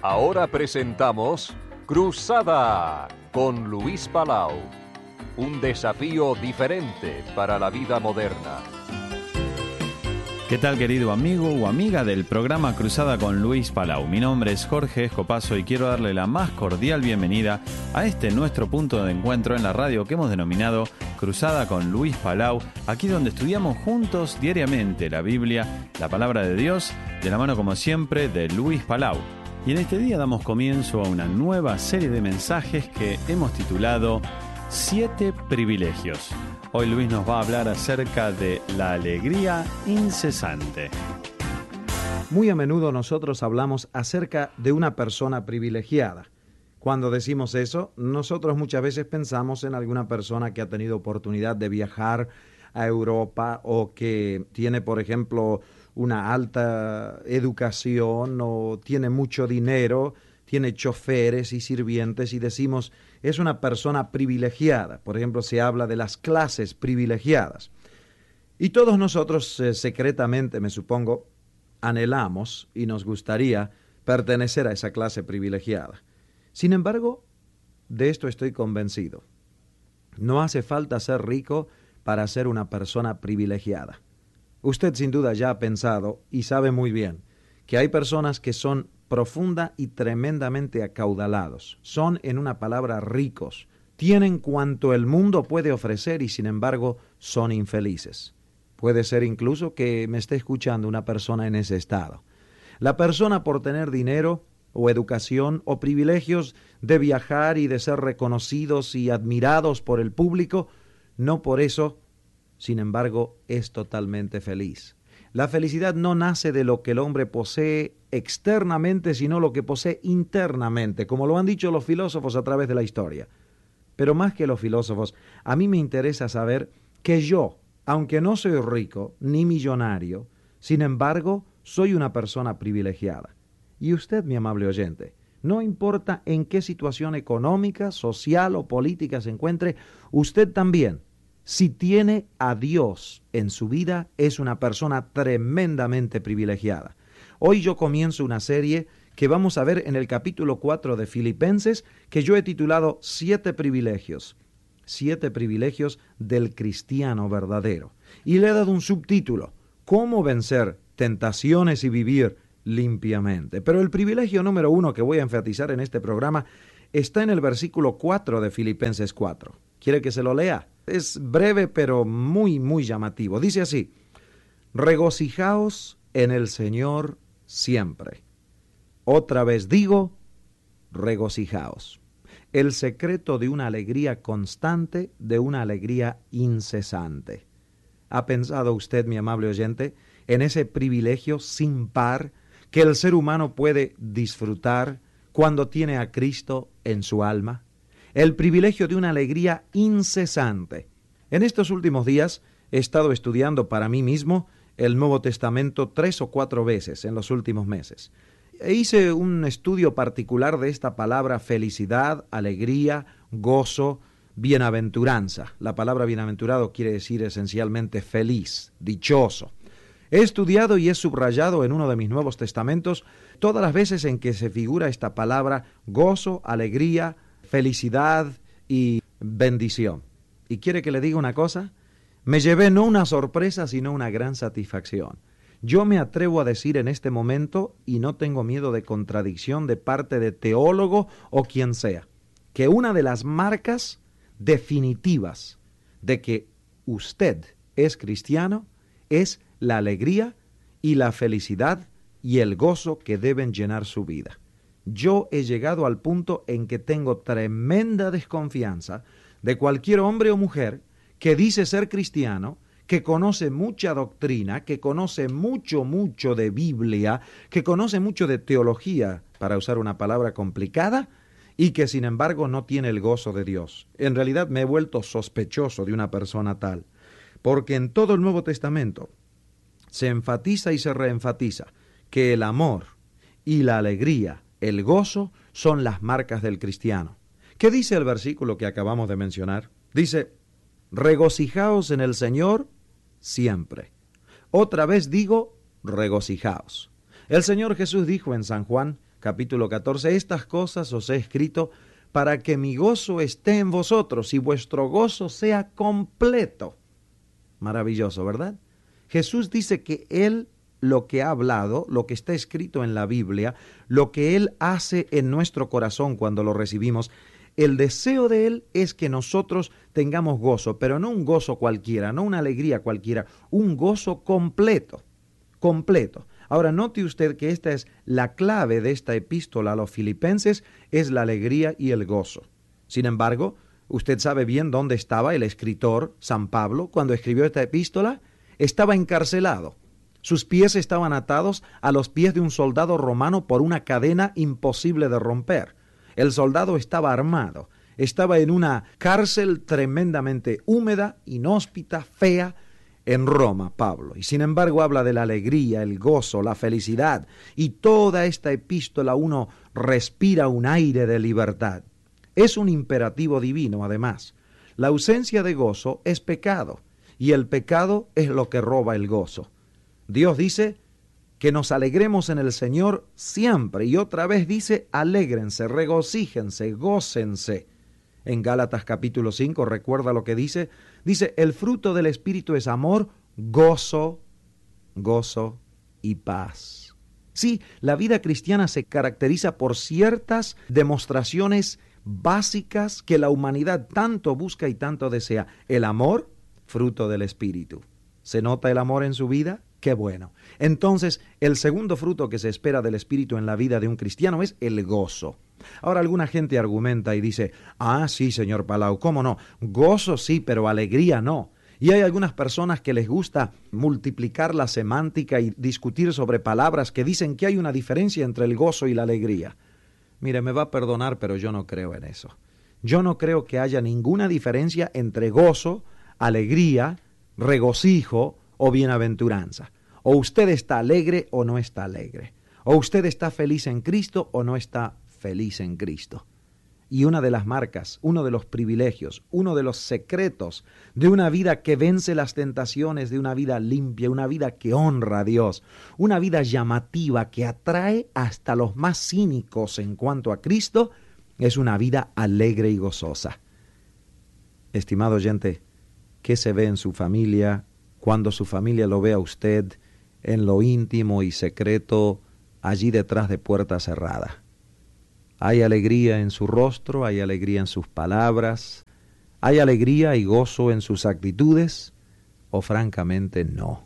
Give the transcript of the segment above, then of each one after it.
Ahora presentamos Cruzada con Luis Palau. Un desafío diferente para la vida moderna. ¿Qué tal, querido amigo o amiga del programa Cruzada con Luis Palau? Mi nombre es Jorge Escopazo y quiero darle la más cordial bienvenida a este nuestro punto de encuentro en la radio que hemos denominado Cruzada con Luis Palau, aquí donde estudiamos juntos diariamente la Biblia, la Palabra de Dios, de la mano como siempre de Luis Palau. Y en este día damos comienzo a una nueva serie de mensajes que hemos titulado 7 privilegios. Hoy Luis nos va a hablar acerca de la alegría incesante. Muy a menudo nosotros hablamos acerca de una persona privilegiada. Cuando decimos eso, nosotros muchas veces pensamos en alguna persona que ha tenido oportunidad de viajar a Europa o que tiene, por ejemplo, una alta educación o tiene mucho dinero, tiene choferes y sirvientes y decimos, es una persona privilegiada. Por ejemplo, se habla de las clases privilegiadas. Y todos nosotros secretamente, me supongo, anhelamos y nos gustaría pertenecer a esa clase privilegiada. Sin embargo, de esto estoy convencido. No hace falta ser rico para ser una persona privilegiada. Usted sin duda ya ha pensado y sabe muy bien que hay personas que son profunda y tremendamente acaudalados. Son, en una palabra, ricos. Tienen cuanto el mundo puede ofrecer y, sin embargo, son infelices. Puede ser incluso que me esté escuchando una persona en ese estado. La persona, por tener dinero o educación o privilegios de viajar y de ser reconocidos y admirados por el público, no por eso, sin embargo, es totalmente feliz. La felicidad no nace de lo que el hombre posee externamente, sino lo que posee internamente, como lo han dicho los filósofos a través de la historia. Pero más que los filósofos, a mí me interesa saber que yo, aunque no soy rico ni millonario, sin embargo, soy una persona privilegiada. Y usted, mi amable oyente, no importa en qué situación económica, social o política se encuentre, usted también, si tiene a Dios en su vida, es una persona tremendamente privilegiada. Hoy yo comienzo una serie que vamos a ver en el capítulo 4 de Filipenses, que yo he titulado 7 privilegios. 7 privilegios del cristiano verdadero. Y le he dado un subtítulo, ¿Cómo vencer tentaciones y vivir limpiamente? Pero el privilegio número 1 que voy a enfatizar en este programa está en el versículo 4 de Filipenses 4. ¿Quiere que se lo lea? Es breve pero muy llamativo. Dice así: regocijaos en el Señor siempre. Otra vez digo, regocijaos. El secreto de una alegría constante, de una alegría incesante. ¿Ha pensado usted, mi amable oyente, en ese privilegio sin par que el ser humano puede disfrutar cuando tiene a Cristo en su alma? El privilegio de una alegría incesante. En estos últimos días he estado estudiando para mí mismo el Nuevo Testamento 3 o 4 veces en los últimos meses. E hice un estudio particular de esta palabra felicidad, alegría, gozo, bienaventuranza. La palabra bienaventurado quiere decir esencialmente feliz, dichoso. He estudiado y he subrayado en uno de mis Nuevos Testamentos todas las veces en que se figura esta palabra gozo, alegría, felicidad y bendición. ¿Y quiere que le diga una cosa? Me llevé no una sorpresa, sino una gran satisfacción. Yo me atrevo a decir en este momento, y no tengo miedo de contradicción de parte de teólogo o quien sea, que una de las marcas definitivas de que usted es cristiano es la alegría y la felicidad y el gozo que deben llenar su vida. Yo he llegado al punto en que tengo tremenda desconfianza de cualquier hombre o mujer que dice ser cristiano, que conoce mucha doctrina, que conoce mucho de Biblia, que conoce mucho de teología, para usar una palabra complicada, y que sin embargo no tiene el gozo de Dios. En realidad me he vuelto sospechoso de una persona tal, porque en todo el Nuevo Testamento se enfatiza y se reenfatiza que el amor y la alegría, el gozo, son las marcas del cristiano. ¿Qué dice el versículo que acabamos de mencionar? Dice, regocijaos en el Señor siempre. Otra vez digo, regocijaos. El Señor Jesús dijo en San Juan, capítulo 14, estas cosas os he escrito para que mi gozo esté en vosotros y vuestro gozo sea completo. Maravilloso, ¿verdad? Jesús dice que Él lo que ha hablado, lo que está escrito en la Biblia, lo que Él hace en nuestro corazón cuando lo recibimos, el deseo de Él es que nosotros tengamos gozo, pero no un gozo cualquiera, no una alegría cualquiera, un gozo completo, completo. Ahora, note usted que esta es la clave de esta epístola a los filipenses, es la alegría y el gozo. Sin embargo, usted sabe bien dónde estaba el escritor, San Pablo, cuando escribió esta epístola. Estaba encarcelado. Sus pies estaban atados a los pies de un soldado romano por una cadena imposible de romper. El soldado estaba armado, estaba en una cárcel tremendamente húmeda, inhóspita, fea, en Roma, Pablo. Y sin embargo habla de la alegría, el gozo, la felicidad. Y toda esta epístola uno respira un aire de libertad. Es un imperativo divino, además. La ausencia de gozo es pecado, y el pecado es lo que roba el gozo. Dios dice que nos alegremos en el Señor siempre, y otra vez dice, alégrense, regocíjense, gócense. En Gálatas capítulo 5, recuerda lo que dice. Dice, el fruto del Espíritu es amor, gozo y paz. Sí, la vida cristiana se caracteriza por ciertas demostraciones básicas que la humanidad tanto busca y tanto desea. El amor, fruto del Espíritu. ¿Se nota el amor en su vida? ¡Qué bueno! Entonces, el segundo fruto que se espera del Espíritu en la vida de un cristiano es el gozo. Ahora alguna gente argumenta y dice, sí, señor Palau, ¿cómo no? Gozo sí, pero alegría no. Y hay algunas personas que les gusta multiplicar la semántica y discutir sobre palabras que dicen que hay una diferencia entre el gozo y la alegría. Mire, me va a perdonar, pero yo no creo en eso. Yo no creo que haya ninguna diferencia entre gozo, alegría, regocijo o bienaventuranza. O usted está alegre o no está alegre. O usted está feliz en Cristo o no está feliz en Cristo. Y una de las marcas, uno de los privilegios, uno de los secretos de una vida que vence las tentaciones, de una vida limpia, una vida que honra a Dios, una vida llamativa que atrae hasta los más cínicos en cuanto a Cristo, es una vida alegre y gozosa. Estimado oyente, ¿qué se ve en su familia cuando su familia lo ve a usted en lo íntimo y secreto, allí detrás de puerta cerrada? ¿Hay alegría en su rostro? ¿Hay alegría en sus palabras? ¿Hay alegría y gozo en sus actitudes? ¿O francamente no?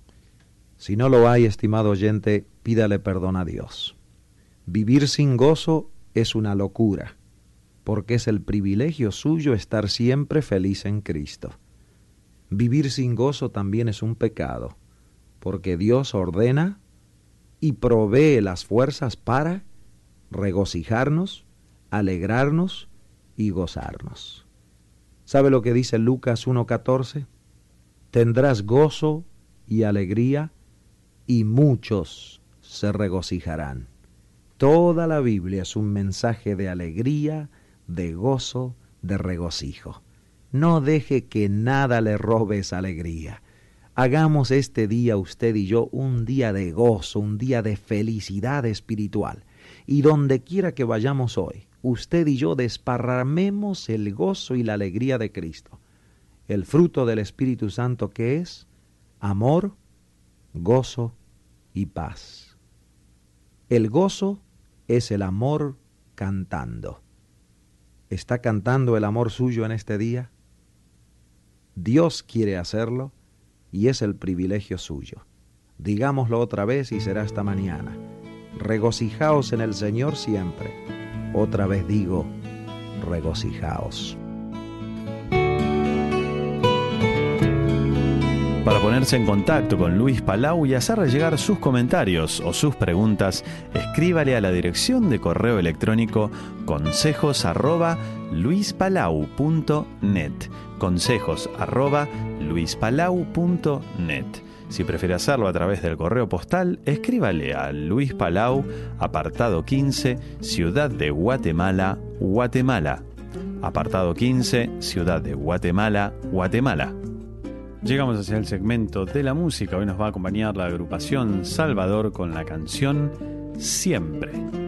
Si no lo hay, estimado oyente, pídale perdón a Dios. Vivir sin gozo es una locura, porque es el privilegio suyo estar siempre feliz en Cristo. Vivir sin gozo también es un pecado, porque Dios ordena y provee las fuerzas para regocijarnos, alegrarnos y gozarnos. ¿Sabe lo que dice Lucas 1:14? Tendrás gozo y alegría y muchos se regocijarán. Toda la Biblia es un mensaje de alegría, de gozo, de regocijo. No deje que nada le robe esa alegría. Hagamos este día, usted y yo, un día de gozo, un día de felicidad espiritual. Y donde quiera que vayamos hoy, usted y yo desparramemos el gozo y la alegría de Cristo. El fruto del Espíritu Santo, que es amor, gozo y paz. El gozo es el amor cantando. ¿Está cantando el amor suyo en este día? Dios quiere hacerlo y es el privilegio suyo. Digámoslo otra vez y será hasta mañana. Regocijaos en el Señor siempre. Otra vez digo, regocijaos. Para ponerse en contacto con Luis Palau y hacerle llegar sus comentarios o sus preguntas, escríbale a la dirección de correo electrónico consejos@luispalau.net. consejos@luispalau.net. Si prefiere hacerlo a través del correo postal, escríbale a Luis Palau, apartado 15, Ciudad de Guatemala, Guatemala. Apartado 15, Ciudad de Guatemala, Guatemala. Llegamos hacia el segmento de la música. Hoy nos va a acompañar la agrupación Salvador con la canción Siempre.